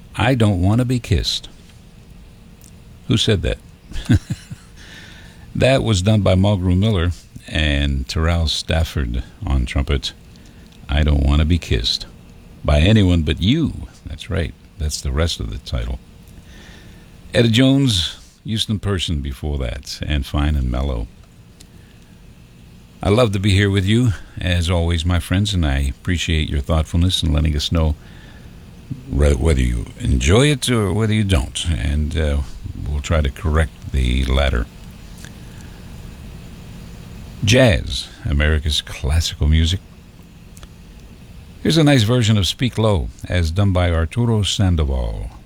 I Don't Want to Be Kissed. Who said that? That was done by Mulgrew Miller and Terrell Stafford on trumpet. I Don't Want to Be Kissed by Anyone But You. That's right. That's the rest of the title. Etta Jones, Houston Person before that, and Fine and Mellow. I love to be here with you, as always, my friends, and I appreciate your thoughtfulness in letting us know whether you enjoy it or whether you don't, and we'll try to correct the latter. Jazz, America's classical music. Here's a nice version of Speak Low, as done by Arturo Sandoval.